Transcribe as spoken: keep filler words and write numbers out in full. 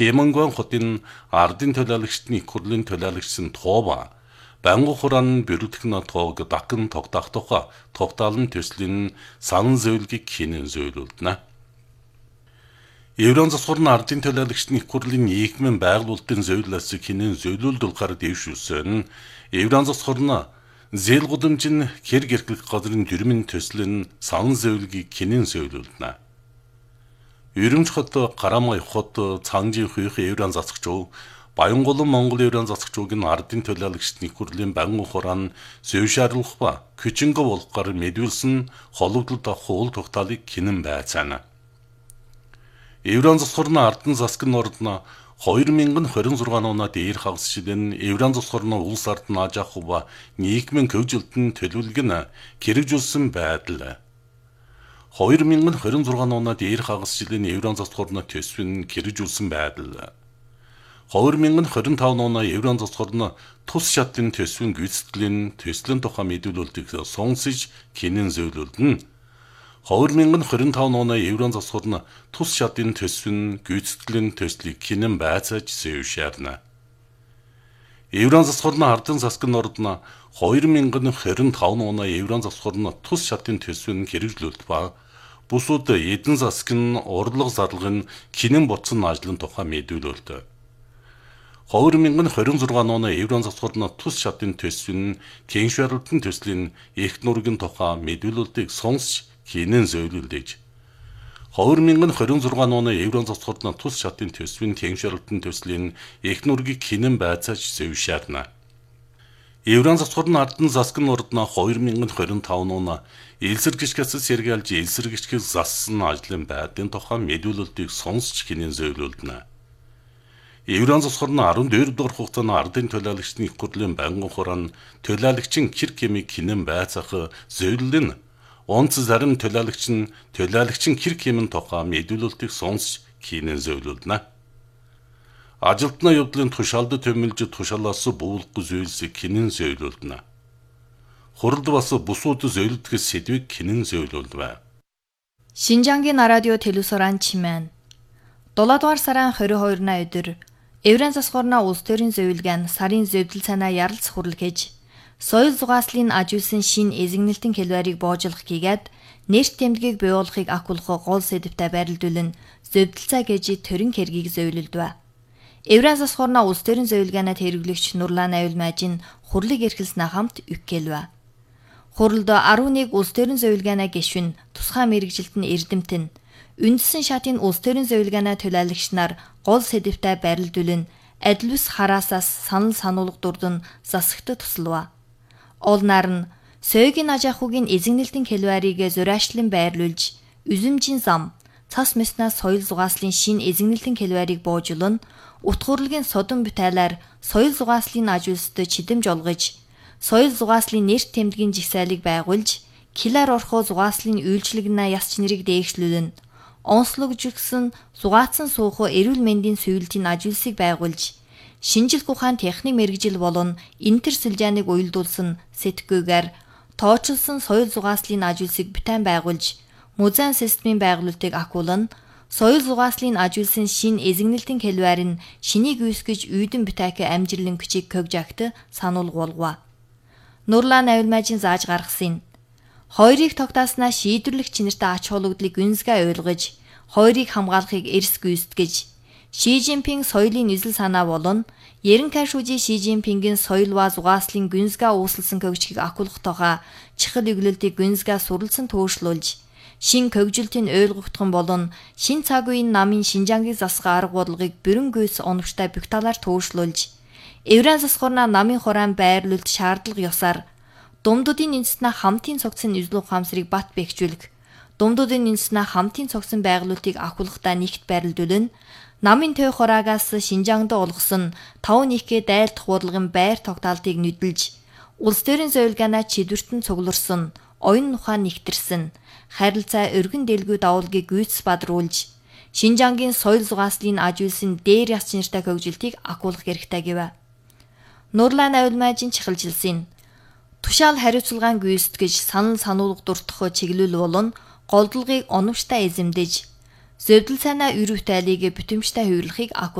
Хемангуан хотын ардын төлөөлөгчдийн их хурлын төлөөлөгчсөн Тоова Бангу хураан бэрүүлэх тоог дахин тогтоох тухай тогтоолн төслийн санал зөвлөгийг хийнэн зөвлөлдөнө. Еврон засварны ардын төлөөлөгчдийн их хурлын нийгмийн байгуулалтын зөвлөлөөс хийнэн зөвлөлдүүлэхээр дэвшүүлсэн Еврон засварны зээл гудамжин хэр гэрхлэх газрын дөрмийн төслийн санал зөвлөгийг хийнэн зөвлөлдөнө. Өрөмж хот Гарамай хот Цангжин хуйх Еврон засагчуу Баянголон Монгол Еврон засагчууг нь ардын төлөөлөгчдийн их хурлын Бангу хураан зөвшөөрлөх ба күчингө болгохоор мэдүүлсэн холбогдол авах уул тогтоолыг хийнэн байцаана. Еврон засварны ардын засгийн ордно две тысячи двадцать шесть оноо дээр хагасчлан Еврон засварны улс ардын аж ахуй ба нийгмийн хөгжилтөнд төлөвлөг нь хэрэгжүүлсэн байдал. две тысячи двадцать шесть оноо дээр хагасчлан Еврон засварны төсвийн хэрэгжүүлсэн байдал. две тысячи двадцать пять оноо Еврон засварны тус шатын төсвийн гүйцэтгэлийн төслийн тухай мэдүүлэлтийг сонсож хийнэн зөвлөлдөнө. две тысячи двадцать пять оноо Еврон засварны тус шатын төсвийн гүйцэтгэлийн төслийг хийнэн байцааж зөвшөөрнө. Еврон засварны ардын засгийн ордно две тысячи двадцать пять оноо Еврон засварны тус шатын төсвийн хэрэгжүүлэлт ба бусууд эдэн засгийн урлаг зарлагын хийнэн ботсон ажлын тухай мэдүүлэлт. две тысячи двадцать шесть оноо Еврон засварны тус шатын төсвийн тэншвэрлэлтэн төслийн их нургийн тухай мэдүүлэлтийг сонсч хийнэн зөвлөлдөж. две тысячи двадцать шесть оноо Еврон засварны тус шатын төсвийн тэншвэрлэлтэн төслийн их нургийг хийнэн байцааж зөвшөөрнө. Еврон засварны ардын засгийн ордно две тысячи двадцать пять оноо элсэргэгчээс сэргийлж элсэргэгчээс зассан ажлын байдлын тухай мэдүүлэлтийг сонсч хийнэн зөвлөлдөнө. Еврон засварны дөрвөн дугаар хугацааны ардын төлөөлөгчдийн их хурлын Бангу хураан төлөөлөгчин хэр хэмийг хийнэн байцаах зөвлөл нь онц зарим төлөөлөгч нь төлөөлөгчин хэр хэмийн тухай мэдүүлэлтийг сонсч хийнэн зөвлөлдөнө. Ажилтны явдлын тушаалд төмөлж тушаалаас буулгах зүйлсийг хийнэн зөвлөлдөнө. Хуралд бас бусууд зөвлөдгөөс сэдвийг хийнэн зөвлөлдвэ. Шинжангийн радио телевизоран чимэн долоодугаар сарын двадцать хоёр-ны өдөр Еврон засварны улс төрийн зөвлөгөө нь сарын зөвдөл цанаа яралц хурлаж соёл зугааслын ажуулсан шин эзэгнэлтэн хэлбэрийг боожлох хийгээд нэрт тэмдгийг бийуулахыг акулах гол сэдвтэй байрлуулан зөвдөл цаа гэж төрийн хэргийг зөвлөлдвэ. Еврон засварны улс төрийн зөвлөгөөнөд хэрэглэгч Нурлан Аюулмажийн хурлыг эрхэлснэ хамт үгкэлвэ. Хурлд eleven улс төрийн зөвлөгөөнө гишүүн тусгай мэргэжилтэн эрдэмтэн үндсэн шатын улс төрийн зөвлөгөөнө төлөөлөгч нар гол сэдвтэй байрлуулан адил ус хараасаас санал сануулга дурдан засагт туслав. Олнаар нь соёгийн аж ахуйн эзэгнэлтэн хэлбэрийг зураашлан байрлуулж, үзэмжийн зам, цас мэснаас соёл зугааслын шин эзэгнэлтэн хэлбэрийг боожулан, утгуурлын содон бүтээлээр соёл зугааслын ажуулсад чидэмж олгож, соёл зугааслын нэрт тэмдгийн жигсаалыг байгуулж, килар орхоо зугааслын үйлчлэгнэ ясч нэрийг дээшлүүлэн, онцлогжигсэн зугаацсан суух эрүүл мэндийн сүйэлтийн ажуулсыг байгуулж, шинжилх ухаан техник мэргэжил болон интер сүлжээныг уялдуулсан сэтгүүгээр тооцолсон соёл зугааслын ажуулсыг бүтээн байгуулж, музейн системийн байгуулалтыг акуулан, соёл зугааслын ажуулсан шин эзэгнэлтэн хэлбэр нь шинийг үүсгэж үйдэн бүтээх амжилын күчийг көгжагт сануулгуулва. Нурлан Аюулмажийн зааж гаргасан хоёрыг тогтооснаа шийдвэрлэх чинэртэй ач холбогдлыг гүнзгий ойлгож, хоёрыг хамгаалахыг эрс гүйцэтгэж, Ши Жинпинг соёлын эзэл санаа болон Ерэн Кайшужи Ши Жинпингийн соёл ба зугааслын гүнзгий ууслсан көгжгийг акуулах тухай чихэл эглэлтийг гүнзгий сурлсан тууршлуулж, шин көгжилтийн ойлгогдхон болон шин цаг үеийн намын Шинжангийн засгийн арга бодлогыг бүрэн гүйц оновчтой бухталаар тууршлуулж, Еврон засварна намын хураан байрлуулалт шаардлага ёсоор Думдуудын үндэснэ хамтын цогцсон эзлүү ухаамсарыг бат бэхжүүлэх, Думдуудын үндэснэ хамтын цогцсон байгуулалтыг акуулахдаа нэгт байрлуулан, намын төв хураагаас Шинжаангад олгосон таван ихгээ дайлдах бодлогын байр тогтоолтыг нүдэлж, улс төрийн зөвлөгөөнө чидвэртэн цугларсан, оюун ухаан нэгтэрсэн, харилцаа өргөн дэлгүү давуулгийг гүйц бадруулж, Шинжаангийн соёл зугааслын ажуулсан дээр яс чинэртэй хөгжилтийг акуулах хэрэгтэй гэв. Нурлан Аюулмажийн чихэлжилсэн тушаал хариуцлагаан гүйцэтгэж санал сануулга дуртах чиглэл болон голдлогыг оновчтой эзэмдэж, зөвдөл санаа өр бүтээлийг бүтэмжтэй хувирлахыг